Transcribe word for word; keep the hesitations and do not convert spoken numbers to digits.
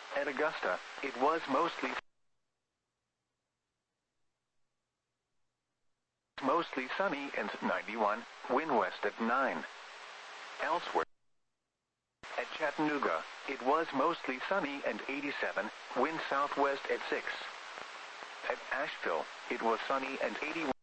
At Augusta, it was mostly mostly sunny and ninety-one, wind west at nine. Elsewhere, at Chattanooga, it was mostly sunny and eighty-seven, wind southwest at six. At Asheville, it was sunny and eighty-one.